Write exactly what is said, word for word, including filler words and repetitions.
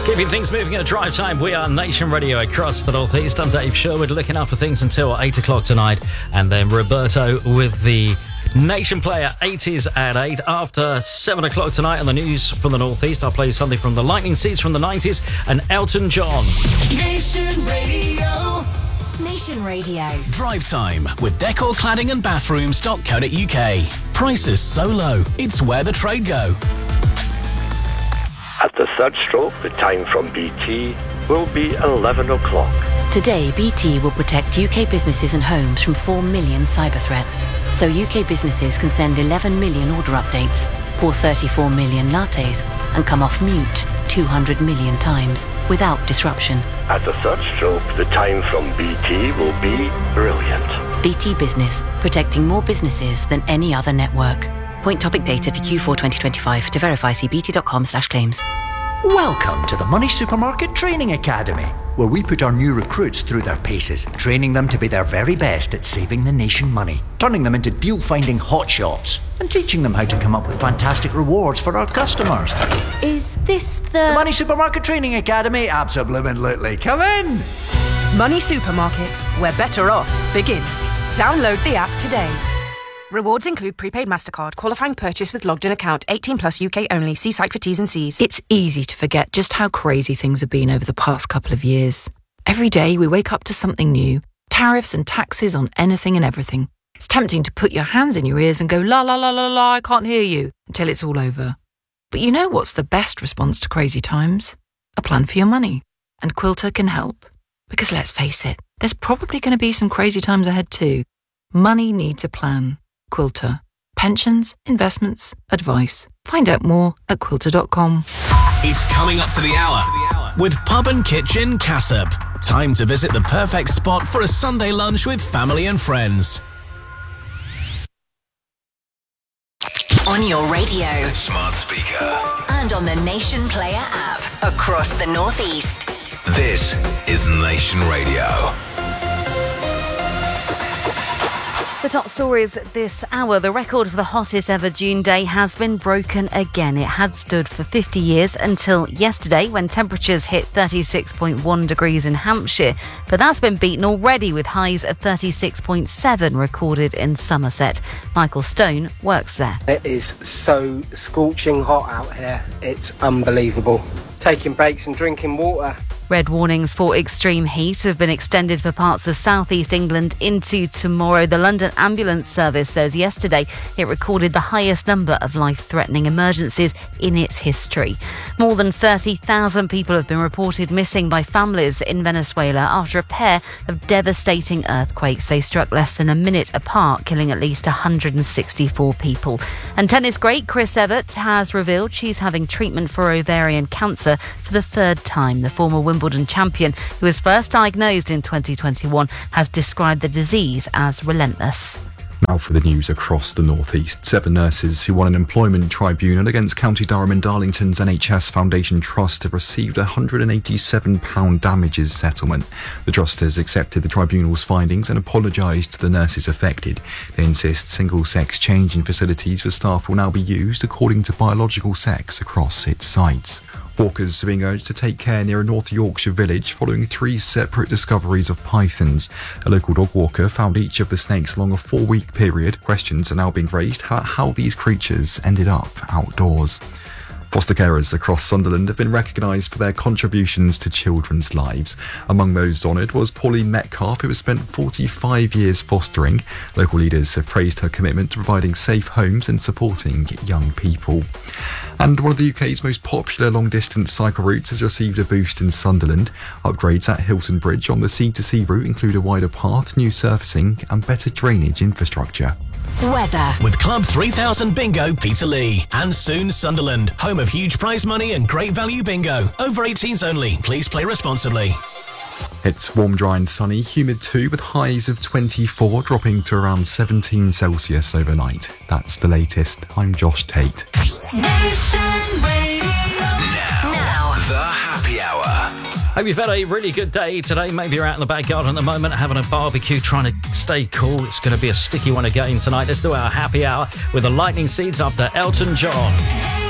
Keeping things moving at drive time, we are Nation Radio across the North East. I'm Dave Sherwood, looking after things until eight o'clock tonight. And then Roberto with the Nation Player eighties at eight. After seven o'clock tonight on the news from the North East, I'll play something from the Lightning Seeds from the nineties and Elton John. Nation Radio. Nation Radio. Drive time with decor cladding and bathrooms dot co dot uk. Prices so low, it's where the trade go. At the third stroke, the time from B T will be eleven o'clock. Today, B T will protect U K businesses and homes from four million cyber threats. So U K businesses can send eleven million order updates, pour thirty-four million lattes, and come off mute two hundred million times without disruption. At the third stroke, the time from B T will be brilliant. B T Business, protecting more businesses than any other network. Point topic data to Q four twenty twenty-five. To verify, see bt.com slash claims. Welcome to the Money Supermarket Training Academy, where we put our new recruits through their paces, training them to be their very best at saving the nation money, turning them into deal-finding hotshots, and teaching them how to come up with fantastic rewards for our customers. Is this the... The Money Supermarket Training Academy? Absolutely. Come in! Money Supermarket, where better off begins. Download the app today. Rewards include prepaid MasterCard, qualifying purchase with logged-in account, eighteen plus U K only. See site for T's and C's. It's easy to forget just how crazy things have been over the past couple of years. Every day we wake up to something new. Tariffs and taxes on anything and everything. It's tempting to put your hands in your ears and go, la la la la la, I can't hear you, until it's all over. But you know what's the best response to crazy times? A plan for your money. And Quilter can help. Because let's face it, there's probably going to be some crazy times ahead too. Money needs a plan. Quilter. Pensions, investments, advice. Find out more at quilter dot com. It's coming up to the hour with Pub and Kitchen Cassop. Time to visit the perfect spot for a Sunday lunch with family and friends. On your radio. Smart speaker. And on the Nation Player app. Across the North East. This is Nation Radio. The top stories this hour. The record for the hottest ever June day has been broken again. It had stood for fifty years until yesterday when temperatures hit thirty-six point one degrees in Hampshire. But that's been beaten already with highs of thirty-six point seven recorded in Somerset. Michael Stone works there. It is so scorching hot out here. It's unbelievable. Taking breaks and drinking water. Red warnings for extreme heat have been extended for parts of southeast England into tomorrow. The London Ambulance Service says yesterday it recorded the highest number of life-threatening emergencies in its history. More than thirty thousand people have been reported missing by families in Venezuela after a pair of devastating earthquakes. They struck less than a minute apart, killing at least one hundred sixty-four people. And tennis great Chris Evert has revealed she's having treatment for ovarian cancer for the third time. The former Wimbledon champion, who was first diagnosed in twenty twenty-one, has described the disease as relentless. Now for the news across the North East. Seven nurses who won an employment tribunal against County Durham and Darlington's N H S Foundation Trust have received a one hundred eighty-seven pounds damages settlement. The Trust has accepted the tribunal's findings and apologised to the nurses affected. They insist single-sex changing facilities for staff will now be used according to biological sex across its sites. Walkers are being urged to take care near a North Yorkshire village following three separate discoveries of pythons. A local dog walker found each of the snakes along a four-week period. Questions are now being raised about how these creatures ended up outdoors. Foster carers across Sunderland have been recognised for their contributions to children's lives. Among those honoured was Pauline Metcalf, who has spent forty-five years fostering. Local leaders have praised her commitment to providing safe homes and supporting young people. And one of the U K's most popular long-distance cycle routes has received a boost in Sunderland. Upgrades at Hilton Bridge on the C to C route include a wider path, new surfacing and better drainage infrastructure. Weather. With Club three thousand Bingo Peterlee. And soon Sunderland, home of huge prize money and great value bingo. Over eighteens only. Please play responsibly. It's warm, dry and sunny, humid too, with highs of twenty-four, dropping to around seventeen Celsius overnight. That's the latest. I'm Josh Tate. Nation Radio. Now, now, the happy hour. Hope you've had a really good day today. Maybe you're out in the back garden at the moment having a barbecue, trying to stay cool. It's going to be a sticky one again tonight. Let's do our happy hour with the Lightning Seeds after Elton John.